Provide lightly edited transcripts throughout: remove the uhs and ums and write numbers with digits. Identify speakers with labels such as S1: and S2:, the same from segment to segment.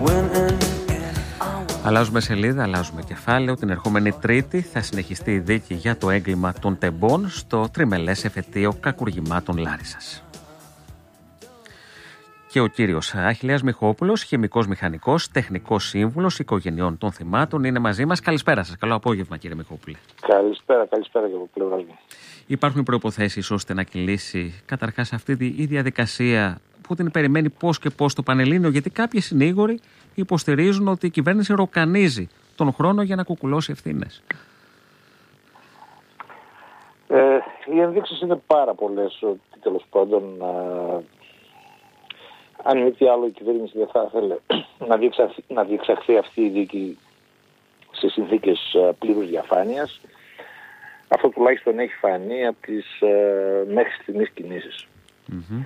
S1: Αλλάζουμε σελίδα, αλλάζουμε κεφάλαιο. Την ερχόμενη Τρίτη θα συνεχιστεί η δίκη για το έγκλημα των τεμπών στο τριμελές εφετείο κακουργημάτων Λάρισσας. Και ο κύριος Αχιλλέας Μιχόπουλος, χημικός μηχανικός, τεχνικός σύμβουλος οικογενειών των θυμάτων, είναι μαζί μας. Καλησπέρα σας. Καλό απόγευμα, κύριε Μιχόπουλε.
S2: Καλησπέρα και από πλευράς μου.
S1: Υπάρχουν προϋποθέσεις ώστε να κυλήσει καταρχάς αυτή η διαδικασία που την περιμένει πώς και πώς το Πανελλήνιο, γιατί κάποιοι συνήγοροι υποστηρίζουν ότι η κυβέρνηση ροκανίζει τον χρόνο για να κουκουλώσει ευθύνες.
S2: Οι ενδείξεις είναι πάρα πολλές ότι τέλος πάντων, αν μη τι άλλο, η κυβέρνηση δεν θα ήθελε να διεξαχθεί αυτή η δίκη σε συνθήκες πλήρους διαφάνειας. Αυτό τουλάχιστον έχει φανεί από τις μέχρι στιγμής κινήσεις. Mm-hmm.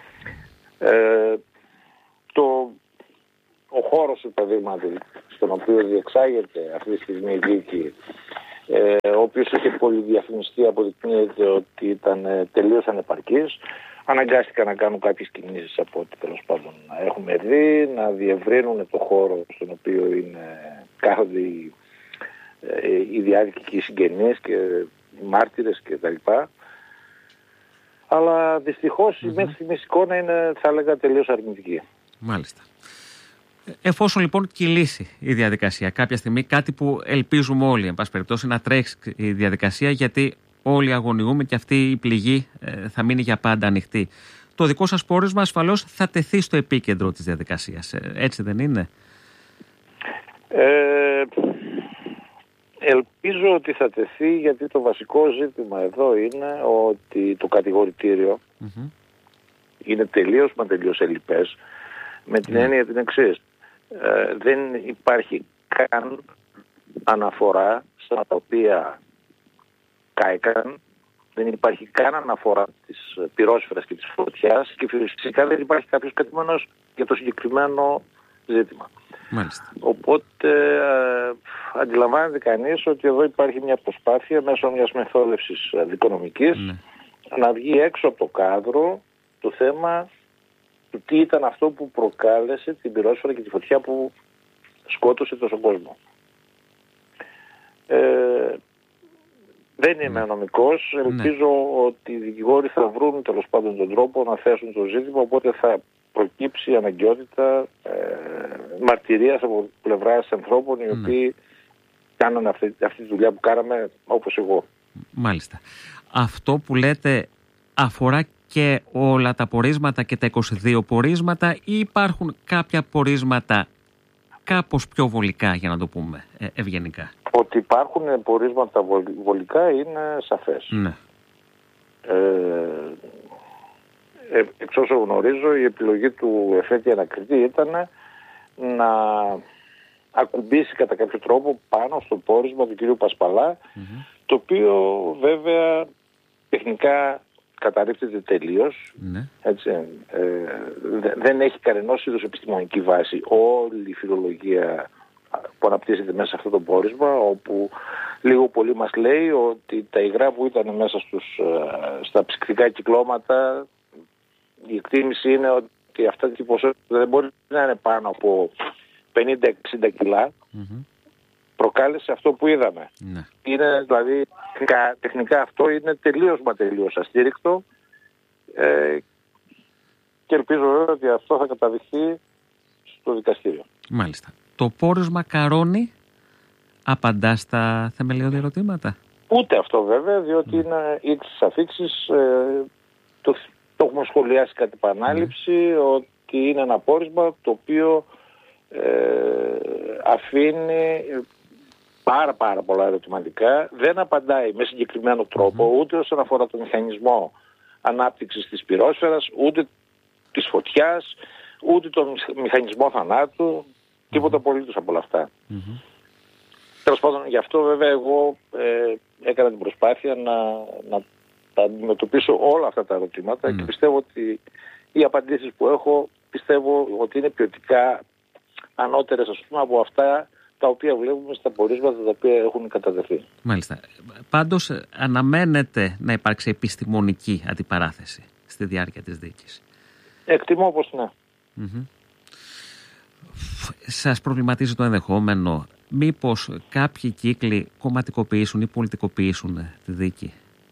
S2: Ο χώρος, παραδείγματι, στον οποίο διεξάγεται αυτή τη στιγμή η δίκη, ο οποίος είχε πολυδιαφημιστεί, αποδεικνύεται ότι ήταν τελείως ανεπαρκής. Αναγκάστηκαν να κάνουν κάποιες κινήσεις από ό,τι τέλος πάντων έχουμε δει, να διευρύνουν το χώρο στον οποίο κάθονται οι διάδικοι και οι συγγενείς και οι μάρτυρες κτλ. Αλλά δυστυχώς η μέχρι στιγμής εικόνα είναι, θα έλεγα, τελείως αρνητική.
S1: Μάλιστα. Εφόσον λοιπόν κυλήσει η διαδικασία κάποια στιγμή, κάτι που ελπίζουμε όλοι, εν πάση περιπτώσει, να τρέξει η διαδικασία, γιατί όλοι αγωνιούμε και αυτή η πληγή θα μείνει για πάντα ανοιχτή. Το δικό σας πόρισμα ασφαλώς θα τεθεί στο επίκεντρο της διαδικασίας. Έτσι δεν είναι?
S2: Ελπίζω ότι θα τεθεί, γιατί το βασικό ζήτημα εδώ είναι ότι το κατηγορητήριο είναι τελείως ελλειπές, με την έννοια την εξής. Δεν υπάρχει καν αναφορά στα οποία κάηκαν, δεν υπάρχει καν αναφορά της πυρόσφαιρας και της φωτιάς και φυσικά δεν υπάρχει κάποιος κατηγορούμενος για το συγκεκριμένο ζήτημα.
S1: Μάλιστα.
S2: Οπότε αντιλαμβάνεται κανείς ότι εδώ υπάρχει μια προσπάθεια μέσω μιας μεθόδευσης δικονομικής να βγει έξω από το κάδρο το θέμα του τι ήταν αυτό που προκάλεσε την πυρόσφαιρα και τη φωτιά που σκότωσε τόσο κόσμο. Δεν είμαι νομικός, ελπίζω ότι οι δικηγόροι θα βρουν τέλος πάντων τον τρόπο να θέσουν το ζήτημα, οπότε θα προκύψει αναγκαιότητα μαρτυρίας από πλευράς ανθρώπων οι οποίοι κάνανε αυτή τη δουλειά που κάναμε, όπως εγώ.
S1: Μάλιστα. Αυτό που λέτε αφορά και όλα τα πορίσματα και τα 22 πορίσματα, ή υπάρχουν κάποια πορίσματα κάπως πιο βολικά, για να το πούμε ευγενικά?
S2: Ότι υπάρχουν πορίσματα βολικά είναι σαφές.
S1: Ναι.
S2: Εξ όσων γνωρίζω, η επιλογή του εφέτη ανακριτή ήταν να ακουμπήσει κατά κάποιο τρόπο πάνω στο πόρισμα του κ. Πασπαλά, το οποίο βέβαια τεχνικά καταρρίπτεται τελείως. Έτσι, δεν έχει κανένας είδους επιστημονική βάση όλη η φιλολογία που αναπτύσσεται μέσα σε αυτό το πόρισμα, όπου λίγο πολύ μας λέει ότι τα υγρά που ήταν μέσα στα ψυκτικά κυκλώματα, η εκτίμηση είναι ότι αυτά την ποσότητα δεν μπορεί να είναι πάνω από 50-60 κιλά. Προκάλεσε αυτό που είδαμε. Είναι, δηλαδή, τεχνικά αυτό είναι τελείως αστήρικτο, και ελπίζω βέβαια ότι αυτό θα καταδειχθεί στο δικαστήριο.
S1: Μάλιστα. Το πόρισμα Καρόνι απαντά στα θεμελιώδη ερωτήματα?
S2: Ούτε αυτό βέβαια, διότι είναι ή τις αφήξεις, το έχουμε σχολιάσει κατ' επανάληψη, ότι είναι ένα πόρισμα το οποίο αφήνει πάρα πολλά ερωτηματικά, δεν απαντάει με συγκεκριμένο τρόπο ούτε όσον αφορά το μηχανισμό ανάπτυξης της πυρόσφαιρας, ούτε της φωτιάς, ούτε τον μηχανισμό θανάτου, τίποτα απολύτως από όλα αυτά. Τέλος πάντων, γι' αυτό βέβαια εγώ έκανα την προσπάθεια να τα αντιμετωπίσω όλα αυτά τα ερωτήματα και πιστεύω ότι οι απαντήσεις που έχω, πιστεύω ότι είναι ποιοτικά ανώτερες, ας πούμε, από αυτά τα οποία βλέπουμε στα πορίσματα τα οποία έχουν καταδεθεί.
S1: Μάλιστα. Πάντως αναμένεται να υπάρξει επιστημονική αντιπαράθεση στη διάρκεια της δίκης?
S2: Εκτιμώ πως ναι.
S1: Σας προβληματίζει το ενδεχόμενο μήπως κάποιοι κύκλοι κομματικοποιήσουν ή πολιτικοποιήσουν τη δίκη?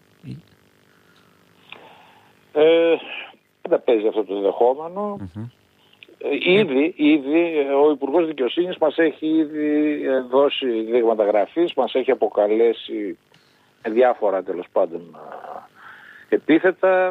S2: Δεν παίζει αυτό το ενδεχόμενο. Ήδη ο Υπουργός Δικαιοσύνης μας έχει ήδη δώσει δείγματα γραφής, μας έχει αποκαλέσει διάφορα τέλος πάντων επίθετα.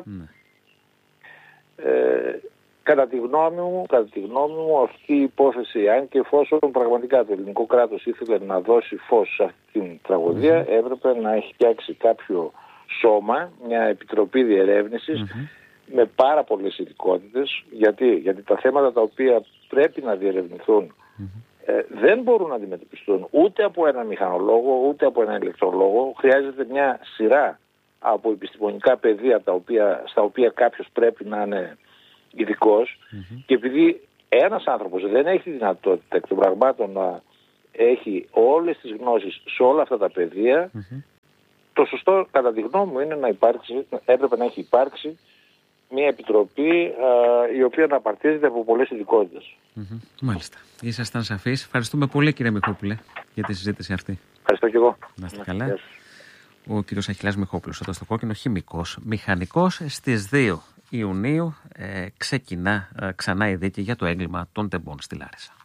S2: Κατά τη γνώμη μου αυτή η υπόθεση, αν και εφόσον πραγματικά το ελληνικό κράτος ήθελε να δώσει φως σε αυτή την τραγωδία, έπρεπε να έχει φτιάξει κάποιο σώμα, μια επιτροπή διερεύνησης με πάρα πολλές ειδικότητες. Γιατί τα θέματα τα οποία πρέπει να διερευνηθούν δεν μπορούν να αντιμετωπιστούν ούτε από έναν μηχανολόγο ούτε από έναν ηλεκτρολόγο. Χρειάζεται μια σειρά από επιστημονικά πεδία στα οποία κάποιος πρέπει να είναι ειδικός, και επειδή ένας άνθρωπος δεν έχει τη δυνατότητα εκ των πραγμάτων να έχει όλες τις γνώσεις σε όλα αυτά τα πεδία, το σωστό κατά τη γνώμη μου είναι έπρεπε να έχει υπάρξει μια επιτροπή η οποία να απαρτίζεται από πολλές ειδικότητες.
S1: Μάλιστα. Ήσασταν σαφείς. Ευχαριστούμε πολύ, κύριε Μιχόπουλε, για τη συζήτηση αυτή.
S2: Ευχαριστώ και εγώ.
S1: Να είστε καλά. Ο κύριος Αχιλλάς Μιχόπουλος, εδώ στο Κόκκινο, χημικός μηχανικός. Στις 2 Ιουνίου ξεκινά ξανά η δίκη για το έγκλημα των τεμπών στη Λάρισα.